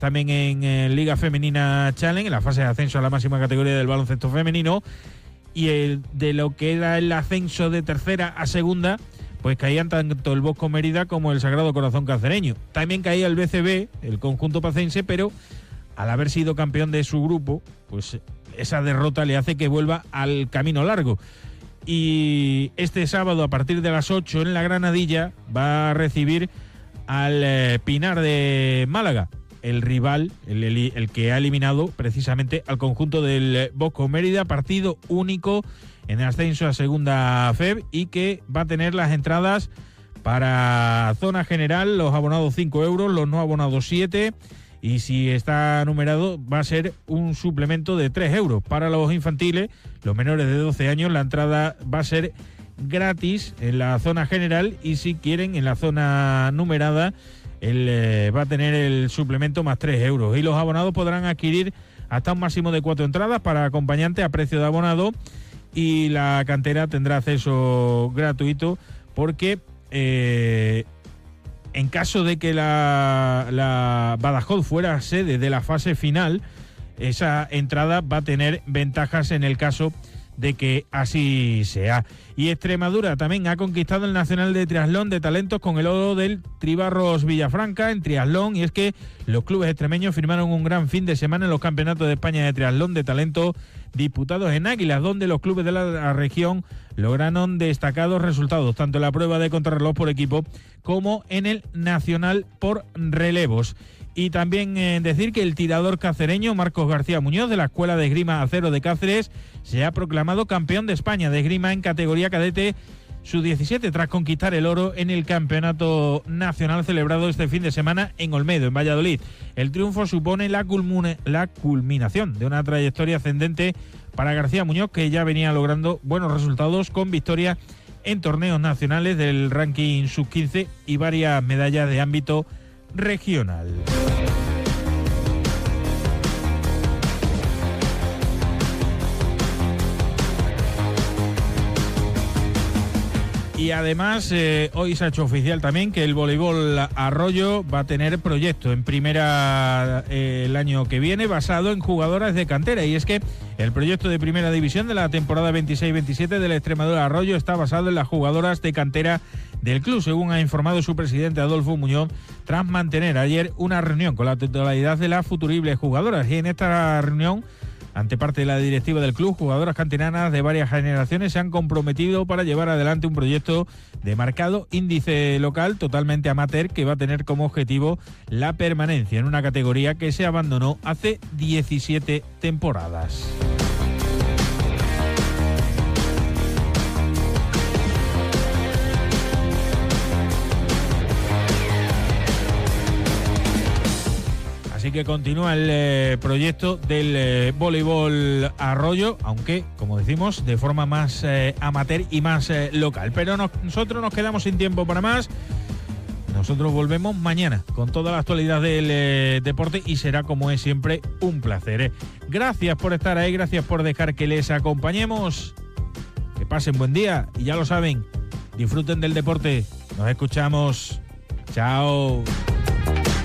también en Liga Femenina Challenge, en la fase de ascenso a la máxima categoría del baloncesto femenino, y de lo que era el ascenso de tercera a segunda, pues caían tanto el Bosco Mérida como el Sagrado Corazón Cacereño. También caía el BCB, el conjunto pacense, pero al haber sido campeón de su grupo, pues esa derrota le hace que vuelva al camino largo. Y este sábado, a partir de las 8 en la Granadilla, va a recibir al Pinar de Málaga, el rival, el que ha eliminado precisamente al conjunto del Bosco Mérida, partido único en el ascenso a segunda FEB, y que va a tener las entradas para zona general, los abonados 5 euros, los no abonados 7, y si está numerado va a ser un suplemento de 3 euros. Para los infantiles, los menores de 12 años, la entrada va a ser gratis en la zona general, y si quieren en la zona numerada, va a tener el suplemento más 3 euros. Y los abonados podrán adquirir hasta un máximo de 4 entradas para acompañante a precio de abonado, y la cantera tendrá acceso gratuito, porque en caso de que la Badajoz fuera sede de la fase final, esa entrada va a tener ventajas en el caso de que así sea. Y Extremadura también ha conquistado el Nacional de Triatlón de Talentos con el oro del Tribarros Villafranca en triatlón, y es que los clubes extremeños firmaron un gran fin de semana en los campeonatos de España de triatlón de talento disputados en Águilas, donde los clubes de la región lograron destacados resultados, tanto en la prueba de contrarreloj por equipo como en el nacional por relevos. Y también decir que el tirador cacereño Marcos García Muñoz, de la Escuela de Esgrima Acero de Cáceres, se ha proclamado campeón de España de esgrima en categoría cadete sub-17, tras conquistar el oro en el campeonato nacional celebrado este fin de semana en Olmedo, en Valladolid. El triunfo supone la culminación de una trayectoria ascendente para García Muñoz, que ya venía logrando buenos resultados con victorias en torneos nacionales del ranking sub-15 y varias medallas de ámbito regional. Y además hoy se ha hecho oficial también que el voleibol Arroyo va a tener proyecto en primera el año que viene, basado en jugadoras de cantera, y es que el proyecto de primera división de la temporada 26-27 del Extremadura Arroyo está basado en las jugadoras de cantera del club, según ha informado su presidente Adolfo Muñoz, tras mantener ayer una reunión con la totalidad de las futuribles jugadoras. Y en esta reunión, ante parte de la directiva del club, jugadoras canteranas de varias generaciones se han comprometido para llevar adelante un proyecto de marcado índice local totalmente amateur, que va a tener como objetivo la permanencia en una categoría que se abandonó hace 17 temporadas. Así que continúa el proyecto del voleibol Arroyo, aunque, como decimos, de forma más amateur y más local. Pero nosotros nos quedamos sin tiempo para más. Nosotros volvemos mañana con toda la actualidad del deporte, y será, como es siempre, un placer. Gracias por estar ahí, gracias por dejar que les acompañemos. Que pasen buen día, y ya lo saben, disfruten del deporte. Nos escuchamos. Chao.